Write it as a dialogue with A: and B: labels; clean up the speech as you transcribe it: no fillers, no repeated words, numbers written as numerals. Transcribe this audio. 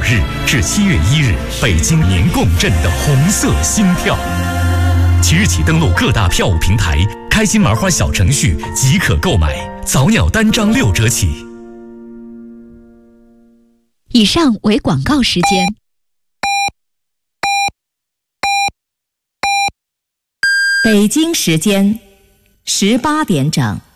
A: 日至7月1日，北京年共振的红色心跳。即日起登录各大票务平台，开心麻花小程序即可购买，早鸟单张6折起。
B: 以上为广告时间。
C: 北京时间18点整。